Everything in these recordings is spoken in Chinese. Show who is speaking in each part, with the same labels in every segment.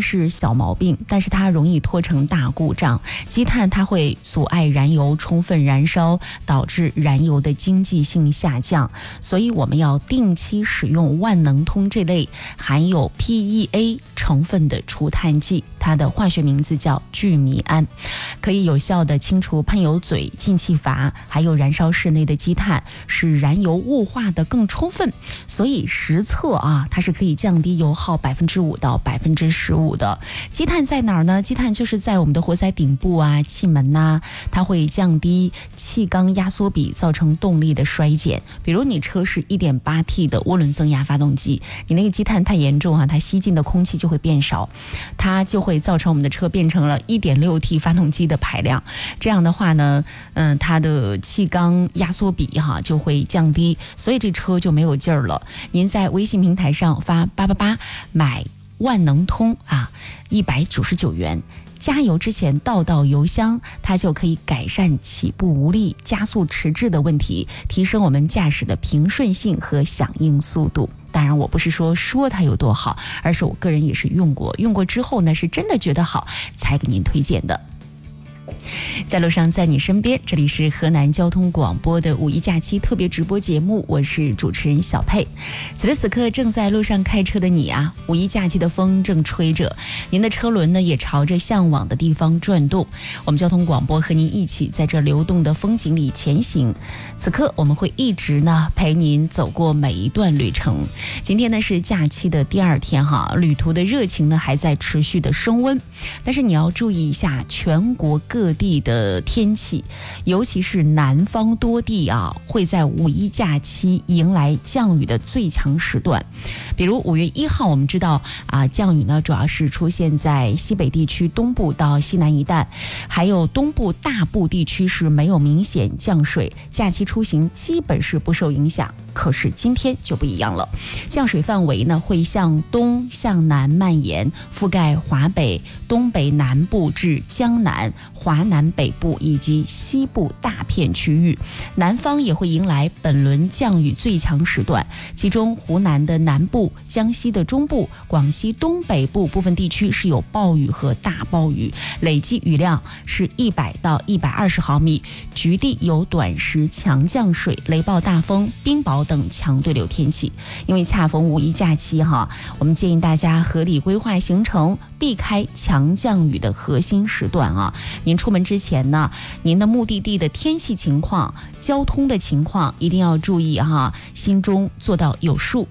Speaker 1: 是小毛病，但是它容易拖成大故障。积碳它会阻碍燃油充分燃烧，导致燃油的经济性下降，所以我们要定期使用万能通这类含有 PEA 成分的除碳剂，它的化学名字叫聚醚胺，可以有效的清除喷油嘴、进气阀，还有燃烧室内的积碳，使燃油雾化的更充分。所以实测它是可以降低油耗5%到15%的。积碳在哪儿呢？积碳就是在我们的活塞顶部气门它会降低气缸压缩比，造成动力的衰减。比如你车是 1.8T 的涡轮增压发动机，你那个积碳太严重它吸进的空气就会变少，它就会造成我们的车变成了 1.6T 发动机的排量。这样的话呢，它的气缸压缩比就会降低，所以这车就没有劲儿了。您在微信平台上发888买万能通199元，加油之前倒油箱，它就可以改善起步无力、加速迟滞的问题，提升我们驾驶的平顺性和响应速度。当然我不是说它有多好，而是我个人也是用过之后呢，是真的觉得好才给您推荐的。在路上，在你身边，这里是河南交通广播的五一假期特别直播节目，我是主持人小佩。此时此刻正在路上开车的你五一假期的风正吹着，您的车轮呢也朝着向往的地方转动。我们交通广播和您一起在这流动的风景里前行。此刻我们会一直呢陪您走过每一段旅程。今天呢是假期的第2天旅途的热情呢还在持续的升温，但是你要注意一下全国各地的天气，尤其是南方多地会在五一假期迎来降雨的最强时段。比如5月1号，我们知道降雨呢主要是出现在西北地区东部到西南一带，还有东部大部地区是没有明显降水，假期出行基本是不受影响。可是今天就不一样了，降水范围呢会向东向南蔓延，覆盖华北、东北南部至江南、华南北部以及西部大片区域。南方也会迎来本轮降雨最强时段，其中湖南的南部、江西的中部、广西东北部部分地区是有暴雨和大暴雨，累计雨量是100到120毫米，局地有短时强降水、雷暴大风、冰雹等强对流天气。因为恰逢五一假期我们建议大家合理规划行程，避开强降雨的核心时段您出门之前呢，您的目的地的天气情况、交通的情况一定要注意心中做到有数。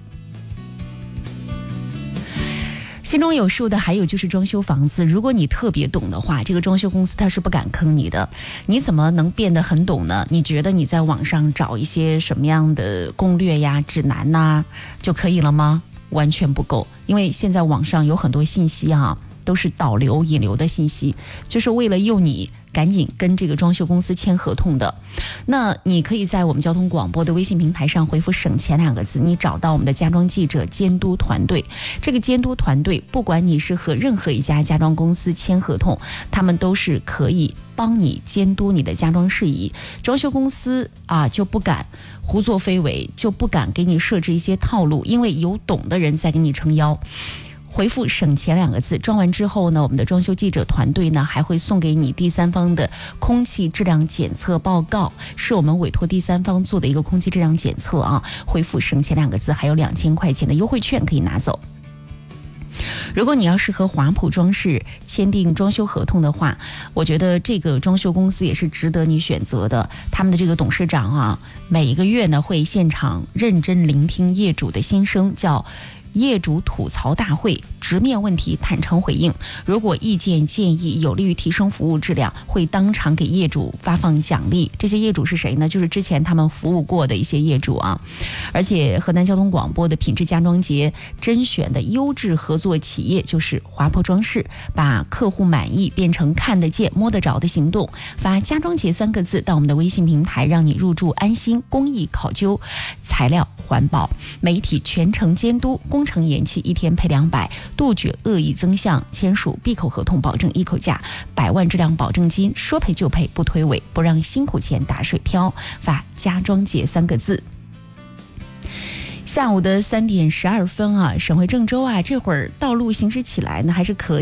Speaker 1: 心中有数的还有就是装修房子，如果你特别懂的话，这个装修公司它是不敢坑你的。你怎么能变得很懂呢？你觉得你在网上找一些什么样的攻略指南就可以了吗？完全不够，因为现在网上有很多信息都是导流引流的信息，就是为了诱你赶紧跟这个装修公司签合同的。那你可以在我们交通广播的微信平台上回复省钱2个字，你找到我们的家装记者监督团队。这个监督团队不管你是和任何一家家装公司签合同，他们都是可以帮你监督你的家装事宜。装修公司就不敢胡作非为，就不敢给你设置一些套路，因为有懂的人在给你撑腰。回复省钱2个字，装完之后呢，我们的装修记者团队呢还会送给你第三方的空气质量检测报告，是我们委托第三方做的一个空气质量检测回复省钱2个字，还有2000块钱的优惠券可以拿走。如果你要是和华普装饰签订装修合同的话，我觉得这个装修公司也是值得你选择的。他们的这个董事长每一个月呢会现场认真聆听业主的心声，叫业主吐槽大会，直面问题，坦诚回应。如果意见建议有利于提升服务质量，会当场给业主发放奖励。这些业主是谁呢？就是之前他们服务过的一些业主而且河南交通广播的品质家装节甄选的优质合作企业就是华普装饰，把客户满意变成看得见摸得着的行动。发家装节3个字到我们的微信平台，让你入住安心，工艺考究，材料环保，媒体全程监督，工程延期1天赔200，杜绝恶意增项，签署闭口合同，保证一口价，100万质量保证金，说赔就赔，不推诿，不让辛苦钱打水漂。发家装节3个字。下午的3点12分沈回郑州这会儿道路行驶起来呢还是可以。